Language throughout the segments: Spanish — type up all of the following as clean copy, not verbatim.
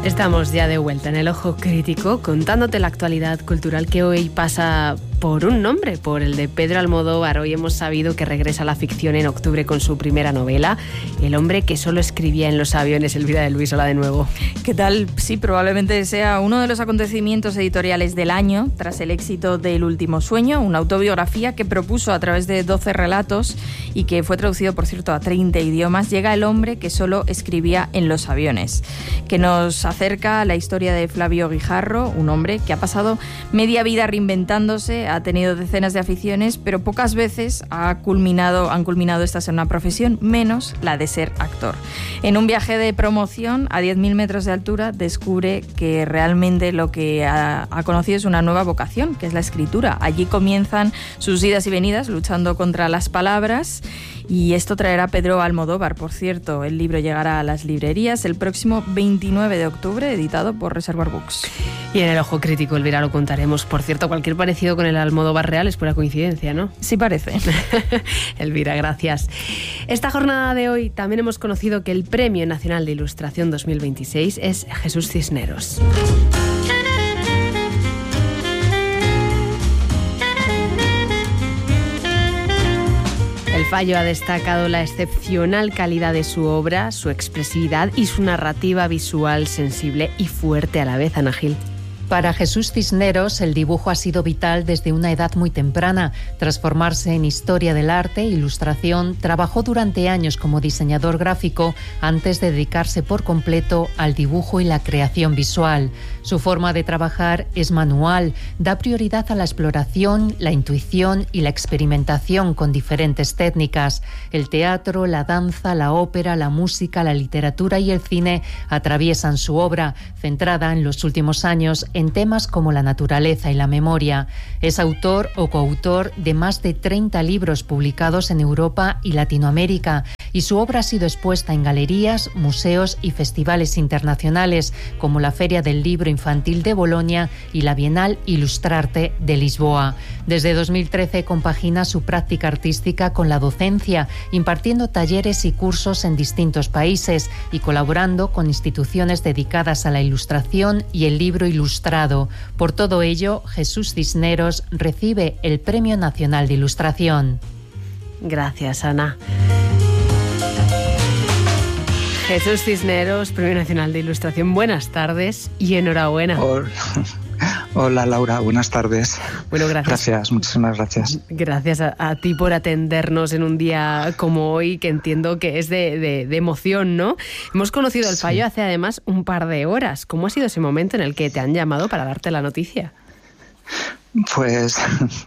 Estamos ya de vuelta en el Ojo Crítico, contándote la actualidad cultural que hoy pasa por un nombre, por el de Pedro Almodóvar. Hoy hemos sabido que regresa a la ficción en octubre con su primera novela, El hombre que solo escribía en los aviones. Elvira de Luis, hola de nuevo. ¿Qué tal? Sí, probablemente sea uno de los acontecimientos editoriales del año, tras el éxito de El último sueño, una autobiografía que propuso a través de 12 relatos y que fue traducido, por cierto, a 30 idiomas. Llega El hombre que solo escribía en los aviones, que nos acerca a la historia de Flavio Guijarro, un hombre que ha pasado media vida reinventándose, ha tenido decenas de aficiones, pero pocas veces han culminado estas en una profesión, menos la de ser actor. En un viaje de promoción a 10.000 metros de altura descubre que realmente lo que ha conocido es una nueva vocación, que es la escritura. Allí comienzan sus idas y venidas luchando contra las palabras. Y esto traerá a Pedro Almodóvar, por cierto. El libro llegará a las librerías el próximo 29 de octubre, editado por Reservoir Books. Y en el Ojo Crítico, Elvira, lo contaremos. Por cierto, cualquier parecido con el Almodóvar real es pura coincidencia, ¿no? Sí parece. Elvira, gracias. Esta jornada de hoy también hemos conocido que el Premio Nacional de Ilustración 2026 es Jesús Cisneros. El Fallo ha destacado la excepcional calidad de su obra, su expresividad y su narrativa visual sensible y fuerte a la vez. Ana Gil. Para Jesús Cisneros, el dibujo ha sido vital desde una edad muy temprana. Tras formarse en historia del arte e ilustración, trabajó durante años como diseñador gráfico antes de dedicarse por completo al dibujo y la creación visual. Su forma de trabajar es manual, da prioridad a la exploración, la intuición y la experimentación con diferentes técnicas. El teatro, la danza, la ópera, la música, la literatura y el cine atraviesan su obra, centrada en los últimos años en temas como la naturaleza y la memoria. Es autor o coautor de más de 30 libros publicados en Europa y Latinoamérica, y su obra ha sido expuesta en galerías, museos y festivales internacionales, como la Feria del Libro Infantil de Bolonia y la Bienal Ilustrarte de Lisboa. Desde 2013 compagina su práctica artística con la docencia, impartiendo talleres y cursos en distintos países y colaborando con instituciones dedicadas a la ilustración y el libro ilustrado. Por todo ello, Jesús Cisneros recibe el Premio Nacional de Ilustración. Gracias, Ana. Jesús Cisneros, Premio Nacional de Ilustración, buenas tardes y enhorabuena. Hola Laura, buenas tardes. Bueno, gracias. Muchísimas gracias. Gracias a ti por atendernos en un día como hoy, que entiendo que es de emoción, ¿no? Hemos conocido el Fallo hace además un par de horas. ¿Cómo ha sido ese momento en el que te han llamado para darte la noticia? Pues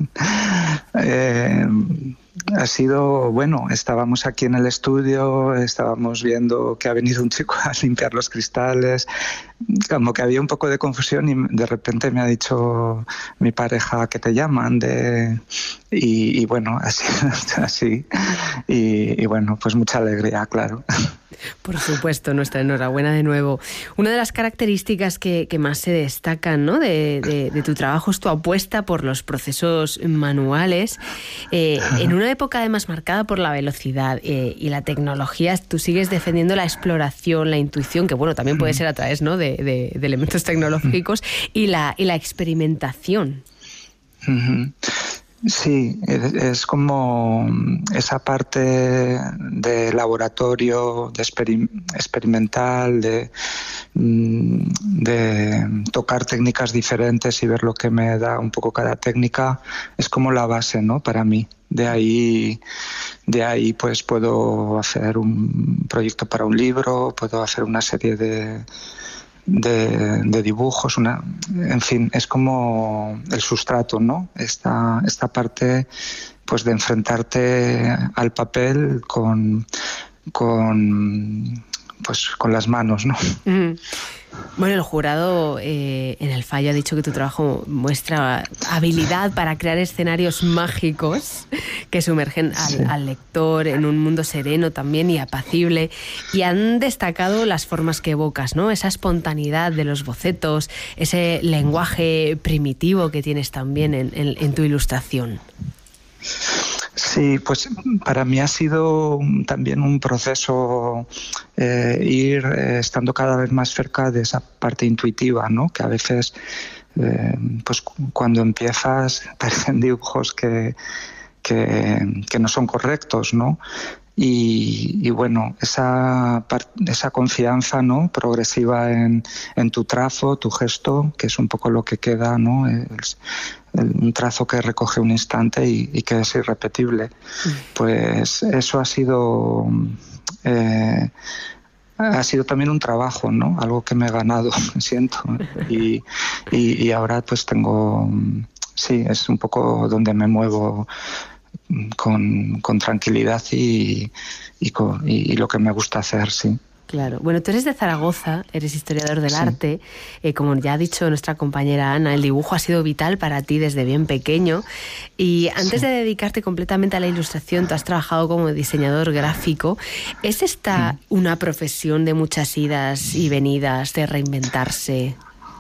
ha sido, bueno, estábamos aquí en el estudio, estábamos viendo que ha venido un chico a limpiar los cristales, como que había un poco de confusión y de repente me ha dicho mi pareja que te llaman y bueno, así y bueno, pues mucha alegría, claro. Por supuesto, nuestra enhorabuena de nuevo. Una de las características que más se destacan, ¿no?, de tu trabajo es tu apuesta por los procesos manuales. En una época además marcada por la velocidad y la tecnología, tú sigues defendiendo la exploración, la intuición, que bueno, también puede ser a través, ¿no?, de elementos tecnológicos y la experimentación. Sí, es como esa parte de laboratorio, de experimental, de tocar técnicas diferentes y ver lo que me da un poco cada técnica, es como la base, ¿no?, para mí. De ahí pues puedo hacer un proyecto para un libro, puedo hacer una serie de dibujos, en fin, es como el sustrato, ¿no? Esta parte pues de enfrentarte al papel con las manos, ¿no? Bueno, el jurado en el Fallo ha dicho que tu trabajo muestra habilidad para crear escenarios mágicos que sumergen al lector en un mundo sereno también y apacible, y han destacado las formas que evocas, ¿no? Esa espontaneidad de los bocetos, ese lenguaje primitivo que tienes también en tu ilustración. Sí, pues para mí ha sido también un proceso ir estando cada vez más cerca de esa parte intuitiva, ¿no? Que a veces, pues cuando empiezas, parecen dibujos que no son correctos, ¿no? Y bueno, esa confianza, ¿no? Progresiva en tu trazo, tu gesto, que es un poco lo que queda, ¿no? Un trazo que recoge un instante y que es irrepetible. Pues eso ha sido también un trabajo, ¿no? Algo que me he ganado, siento. Y ahora pues tengo, sí, es un poco donde me muevo con tranquilidad y lo que me gusta hacer, sí. Claro. Bueno, tú eres de Zaragoza, eres historiador del arte. Como ya ha dicho nuestra compañera Ana, el dibujo ha sido vital para ti desde bien pequeño. Y antes de dedicarte completamente a la ilustración, tú has trabajado como diseñador gráfico. ¿Es esta una profesión de muchas idas y venidas, de reinventarse?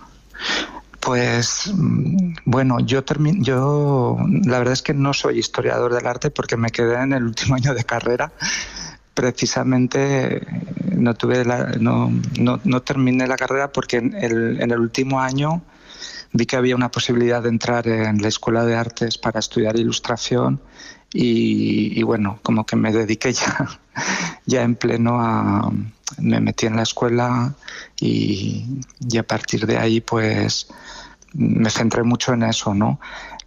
Pues bueno, yo la verdad es que no soy historiador del arte porque me quedé en el último año de carrera. Precisamente no terminé la carrera porque en el último año vi que había una posibilidad de entrar en la Escuela de Artes para estudiar ilustración y bueno, como que me dediqué ya en pleno me metí en la escuela y a partir de ahí pues me centré mucho en eso, ¿no?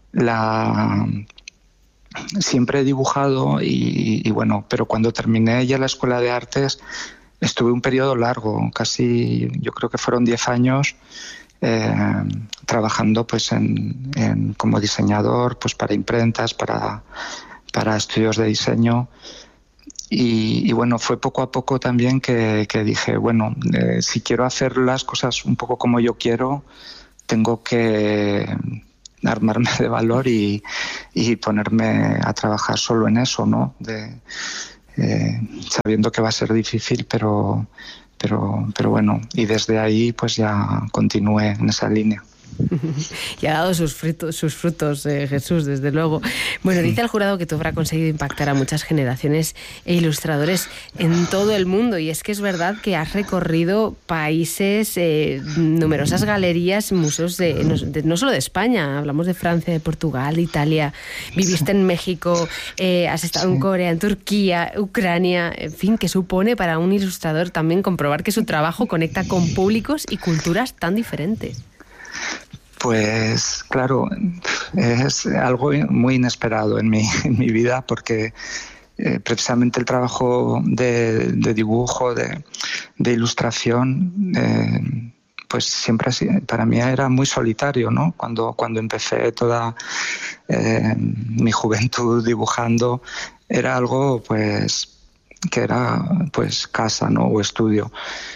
Siempre he dibujado y bueno, pero cuando terminé ya la Escuela de Artes estuve un periodo largo, casi yo creo que fueron 10 años trabajando pues como diseñador pues para imprentas, para estudios de diseño y bueno, fue poco a poco también que dije, bueno, si quiero hacer las cosas un poco como yo quiero, tengo que armarme de valor y ponerme a trabajar solo en eso, ¿no? Sabiendo que va a ser difícil, pero bueno, y desde ahí pues ya continué en esa línea. Y ha dado sus frutos, Jesús, desde luego. Bueno, dice el jurado que tu obra ha conseguido impactar a muchas generaciones e ilustradores en todo el mundo. Y es que es verdad que has recorrido países, numerosas galerías, museos no solo de España, hablamos de Francia, de Portugal, de Italia. Viviste en México, has estado en Corea, en Turquía, Ucrania. En fin, ¿qué supone para un ilustrador también comprobar que su trabajo conecta con públicos y culturas tan diferentes? Pues claro, es algo muy inesperado en mi vida porque precisamente el trabajo de dibujo, de ilustración, pues siempre para mí era muy solitario, ¿no? Cuando empecé toda mi juventud dibujando, era algo pues que era pues casa, ¿no? O estudio.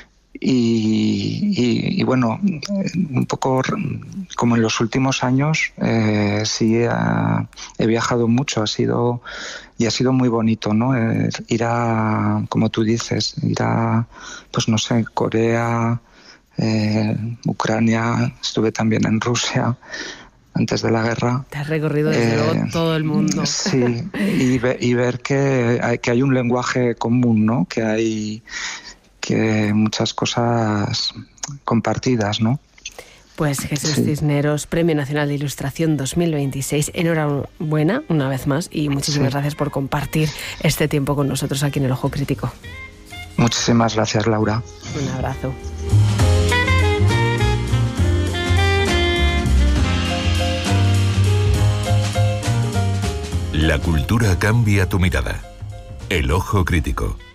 Y bueno, un poco como en los últimos años sí he viajado mucho, ha sido muy bonito, ¿no? Ir a, como tú dices, pues no sé, Corea, Ucrania, estuve también en Rusia antes de la guerra. Te has recorrido desde luego todo el mundo. Sí, y ver que hay un lenguaje común, ¿no? Que hay muchas cosas compartidas, ¿no? Pues Jesús Cisneros, Premio Nacional de Ilustración 2026. Enhorabuena una vez más y muchísimas gracias por compartir este tiempo con nosotros aquí en El Ojo Crítico. Muchísimas gracias, Laura. Un abrazo. La cultura cambia tu mirada. El Ojo Crítico.